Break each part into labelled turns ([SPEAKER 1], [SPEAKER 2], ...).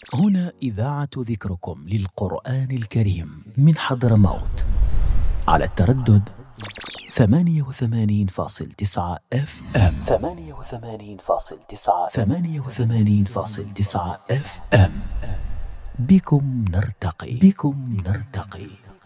[SPEAKER 1] هنا إذاعة ذكركم للقرآن الكريم من حضرموت على التردد 88.9 FM 88.9 FM. بكم نرتقي.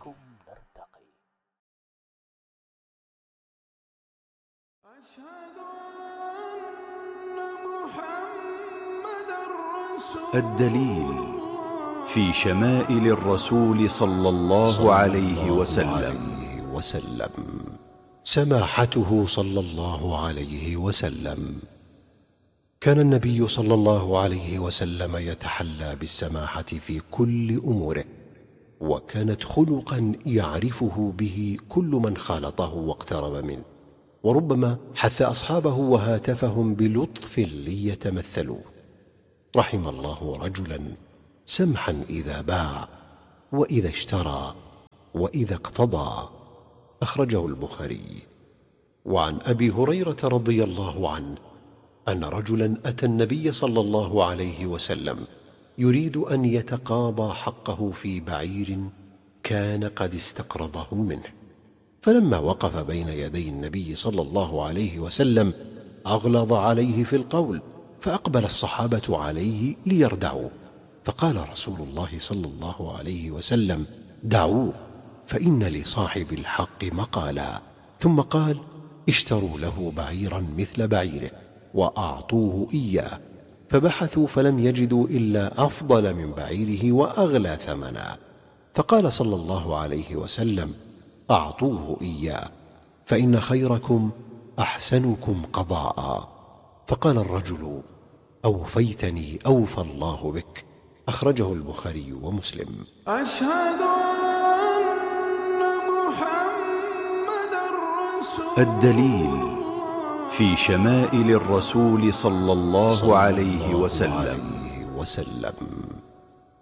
[SPEAKER 2] الدليل في شمائل الرسول صلى الله عليه وسلم.
[SPEAKER 3] سماحته صلى الله عليه وسلم. كان النبي صلى الله عليه وسلم يتحلى بالسماحة في كل أموره، وكانت خلقا يعرفه به كل من خالطه واقترب منه، وربما حث أصحابه وهاتفهم بلطف ليتمثلوه. رحم الله رجلا سمحا إذا باع وإذا اشترى وإذا اقتضى. أخرجه البخاري. وعن أبي هريرة رضي الله عنه أن رجلا أتى النبي صلى الله عليه وسلم يريد أن يتقاضى حقه في بعير كان قد استقرضه منه، فلما وقف بين يدي النبي صلى الله عليه وسلم أغلظ عليه في القول، فأقبل الصحابة عليه ليردعوه، فقال رسول الله صلى الله عليه وسلم: دعوه فإن لصاحب الحق مقالا. ثم قال: اشتروا له بعيرا مثل بعيره وأعطوه إياه، فبحثوا فلم يجدوا إلا أفضل من بعيره وأغلى ثمنا، فقال صلى الله عليه وسلم: أعطوه إياه فإن خيركم أحسنكم قضاء. فقال الرجل: أوفيتني أوفى الله بك. أخرجه البخاري ومسلم.
[SPEAKER 4] أشهد أن محمدًا رسول.
[SPEAKER 2] الدليل في شمائل الرسول صلى الله عليه وسلم.